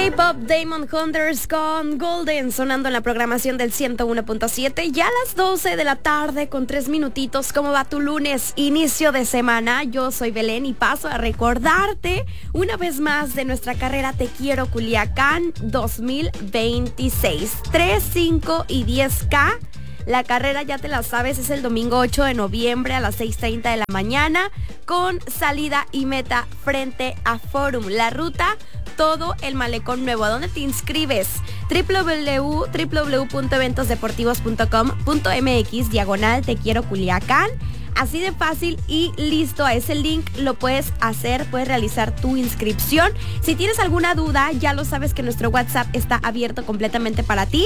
K-Pop Damon Hunters con Golden sonando en la programación del 101.7. Ya a las 12 de la tarde con 3 minutitos. ¿Cómo va tu lunes? Inicio de semana. Yo soy Belén y paso a recordarte una vez más de nuestra carrera Te Quiero Culiacán 2026. 3, 5 y 10K. La carrera ya te la sabes, es el domingo 8 de noviembre a las 6:30 de la mañana con salida y meta frente a Forum. La ruta, todo el Malecón Nuevo. ¿A dónde te inscribes? www.eventos-deportivos.com.mx / Te Quiero Culiacán. Así de fácil y listo. A ese link lo puedes hacer, puedes realizar tu inscripción. Si tienes alguna duda, ya lo sabes que nuestro WhatsApp está abierto completamente para ti.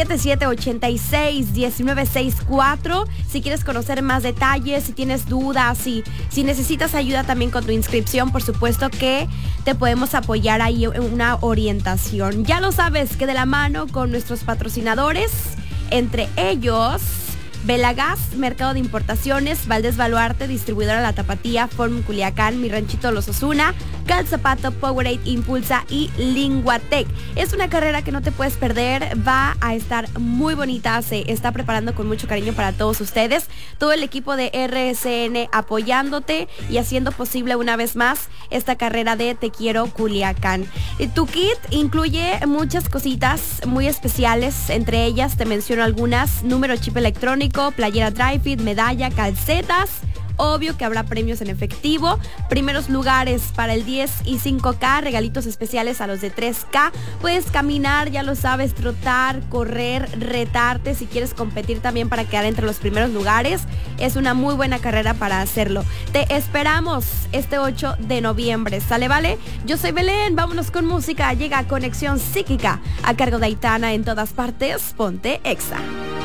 7786-1964. Si quieres conocer más detalles, si tienes dudas, si necesitas ayuda también con tu inscripción, por supuesto que te podemos apoyar ahí en una orientación. Ya lo sabes que de la mano con nuestros patrocinadores, entre ellos Belagas, Mercado de Importaciones, Valdés Baluarte, Distribuidora La Tapatía, Forum Culiacán, Mi Ranchito Los Osuna, Calzapato, Powerade, Impulsa y Linguatec. Es una carrera que no te puedes perder, va a estar muy bonita, se está preparando con mucho cariño para todos ustedes. Todo el equipo de RSN apoyándote y haciendo posible una vez más esta carrera de Te Quiero Culiacán. Tu kit incluye muchas cositas muy especiales, entre ellas te menciono algunas: número chip electrónico, playera dry fit, medalla, calcetas. Obvio que habrá premios en efectivo, primeros lugares para el 10 y 5K, regalitos especiales a los de 3K. Puedes caminar, ya lo sabes, trotar, correr, retarte si quieres competir también para quedar entre los primeros lugares. Es una muy buena carrera para hacerlo. Te esperamos este 8 de noviembre, ¿sale, vale? Yo soy Belén, vámonos con música. Llega Conexión Psíquica a cargo de Aitana. En todas partes, ponte Exa.